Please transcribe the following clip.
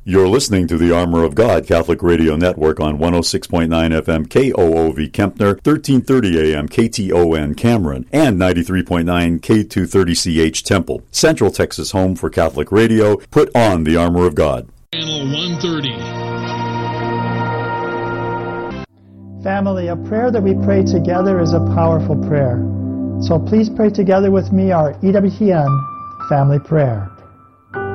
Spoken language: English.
You're listening to the Armor of God Catholic Radio Network on 106.9 FM KOOV Kempner, 1330 AM KTON Cameron, and 93.9 K230CH Temple. Central Texas home for Catholic radio. Put on the Armor of God. Channel 130. Family, a prayer that we pray together is a powerful prayer. So please pray together with me our EWTN family prayer.